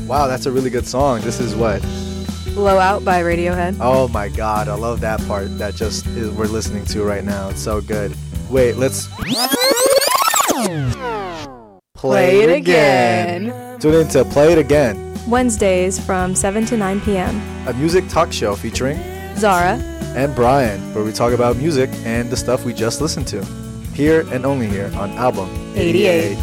Wow, that's a really good song. This is what? Blowout by Radiohead. Oh my god, I love that part that just is we're listening to right now. It's so good. Wait, let's play it again. Tune in to Play It Again. Wednesdays from 7 to 9 p.m. A music talk show featuring Zara and Brian, where we talk about music and the stuff we just listened to. Here and only here on Album 88.